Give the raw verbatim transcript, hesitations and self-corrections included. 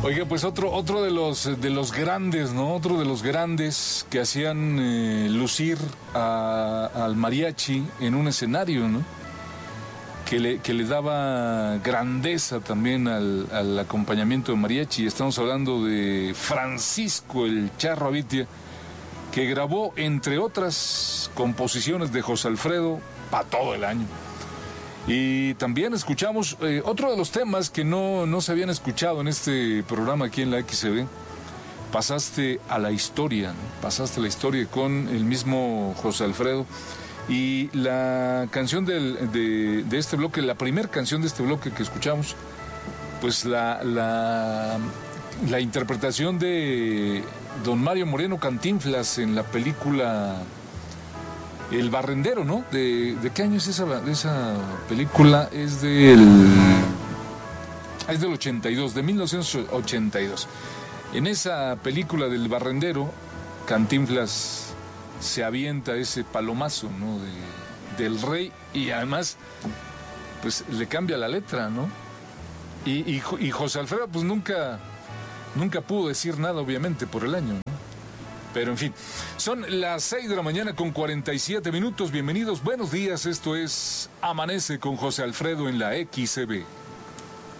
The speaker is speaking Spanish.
Oiga, pues otro, otro de los de los grandes, ¿no? Otro de los grandes que hacían eh, lucir a, al mariachi en un escenario, ¿no? Que le, que le daba grandeza también al, al acompañamiento de mariachi. Estamos hablando de Francisco el Charro Avitia, que grabó, entre otras composiciones de José Alfredo, para todo el año. Y también escuchamos eh, otro de los temas que no, no se habían escuchado en este programa aquí en la X C B. Pasaste a la historia, ¿no? Pasaste a la historia con el mismo José Alfredo. Y la canción del, de, de este bloque, la primera canción de este bloque que escuchamos, pues la, la, la interpretación de don Mario Moreno Cantinflas en la película El Barrendero, ¿no? ¿De, de qué año es esa, esa película? Es del, es del ochenta y dos, de mil novecientos ochenta y dos. En esa película del Barrendero, Cantinflas se avienta ese palomazo, ¿no? De, del rey, y además pues le cambia la letra, ¿no? Y, y, y José Alfredo pues nunca nunca pudo decir nada, obviamente, por el año, ¿no? Pero en fin, son las seis de la mañana con cuarenta y siete minutos. Bienvenidos, buenos días. Esto es Amanece con José Alfredo en la X C B.